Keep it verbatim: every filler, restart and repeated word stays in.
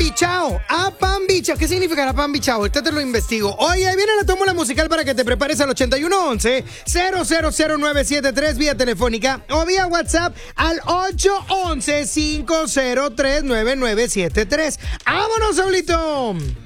Apambichao, apambichao. ¿Qué significará apambichao? Ahorita te lo investigo. Oye, ahí viene la tómbola musical para que te prepares al ochenta y uno once, cero cero cero nueve siete tres vía telefónica o vía WhatsApp al ocho once, cinco cero tres, nueve nueve siete tres. ¡Vámonos, Saulito!